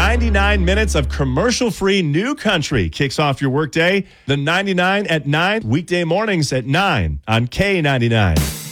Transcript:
99 minutes of commercial-free new country kicks off your workday. The 99 at 9, weekday mornings at 9 on K99.